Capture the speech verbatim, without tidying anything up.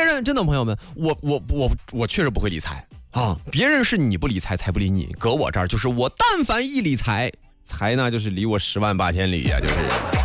人真的朋友们，我我我我确实不会理财啊，别人是你不理财，财不理你，搁我这儿就是我但凡一理财，财呢就是离我十万八千里呀、啊，就是。